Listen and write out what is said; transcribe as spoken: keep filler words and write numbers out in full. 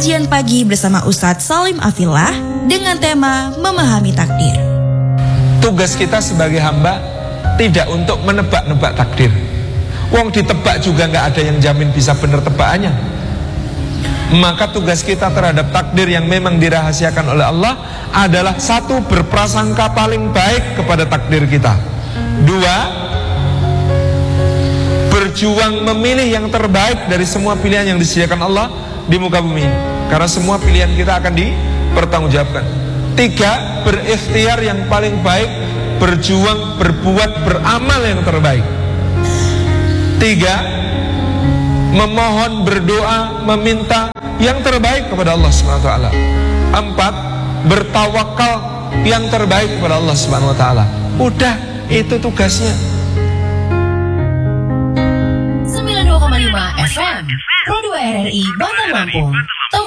Kajian pagi bersama Ustadz Salim Afillah dengan tema Memahami Takdir. Tugas kita sebagai hamba tidak untuk menebak-nebak takdir. Wong ditebak juga nggak ada yang jamin bisa benar tebakannya. Maka tugas kita terhadap takdir yang memang dirahasiakan oleh Allah adalah satu, berprasangka paling baik kepada takdir kita. Dua, berjuang memilih yang terbaik dari semua pilihan yang disediakan Allah di muka bumi ini, karena semua pilihan kita akan dipertanggungjawabkan. Tiga, berikhtiar yang paling baik, berjuang, berbuat, beramal yang terbaik. Tiga, memohon, berdoa, meminta yang terbaik kepada Allah subhanahu wa taala. Empat, bertawakal yang terbaik kepada Allah subhanahu wa taala. Udah, itu tugasnya. sembilan puluh dua koma lima F M Pro dua R R I Bandar Lampung.